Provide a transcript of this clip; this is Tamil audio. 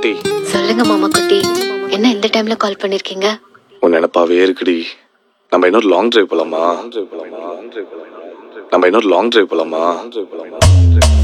பாட்டி. சொல்லுங்க மாமா குட்டி, என்ன இந்த டைம்ல கால் பண்ணிருக்கீங்க? உன் நினப்பாவே இருக்குடி. நம்ம இன்னொரு லாங் டிரைவ் போலாமா?